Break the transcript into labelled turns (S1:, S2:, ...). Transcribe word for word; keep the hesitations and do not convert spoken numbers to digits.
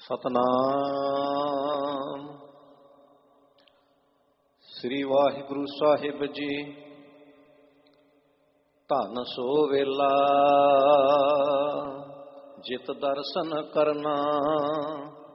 S1: ਸਤਨਾਮ ਸ੍ਰੀ ਵਾਹਿਗੁਰੂ ਸਾਹਿਬ ਜੀ। ਧਨ ਸੋ ਵੇਲਾ ਜਿਤ ਦਰਸ਼ਨ ਕਰਨਾ,